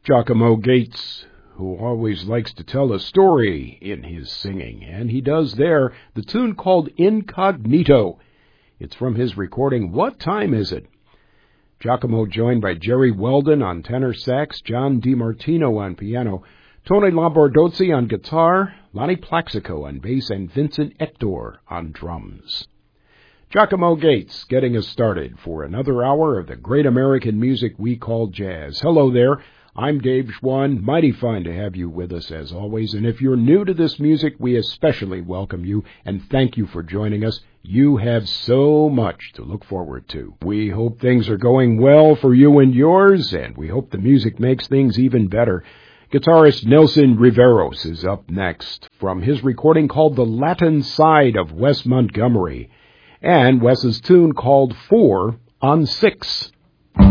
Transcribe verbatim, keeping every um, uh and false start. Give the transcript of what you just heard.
Giacomo Gates, who always likes to tell a story in his singing, and he does there, the tune called Incognito. It's from his recording, What Time Is It? Giacomo joined by Jerry Weldon on tenor sax, John DiMartino on piano, Tony Lombardozzi on guitar, Lonnie Plaxico on bass, and Vincent Hector on drums. Giacomo Gates getting us started for another hour of the great American music we call jazz. Hello there. I'm Dave Schwann. Mighty fine to have you with us as always. And if you're new to this music, we especially welcome you and thank you for joining us. You have so much to look forward to. We hope things are going well for you and yours, and we hope the music makes things even better. Guitarist Nelson Riveros is up next from his recording called The Latin Side of Wes Montgomery, and Wes's tune called Four on Six.